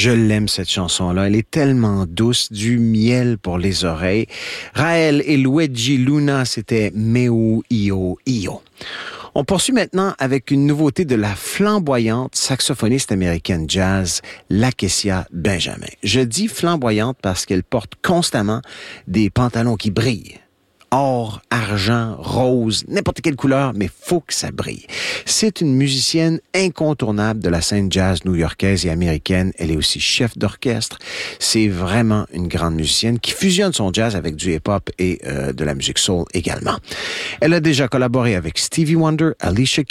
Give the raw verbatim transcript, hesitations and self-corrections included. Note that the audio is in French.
Je l'aime, cette chanson-là. Elle est tellement douce, du miel pour les oreilles. Raël et Luigi Luna, c'était Meu Io Io. On poursuit maintenant avec une nouveauté de la flamboyante saxophoniste américaine jazz, Lakecia Benjamin. Je dis flamboyante parce qu'elle porte constamment des pantalons qui brillent. Or, argent, rose, n'importe quelle couleur, mais faut que ça brille. C'est une musicienne incontournable de la scène jazz new-yorkaise et américaine. Elle est aussi chef d'orchestre. C'est vraiment une grande musicienne qui fusionne son jazz avec du hip-hop et euh, de la musique soul également. Elle a déjà collaboré avec Stevie Wonder, Alicia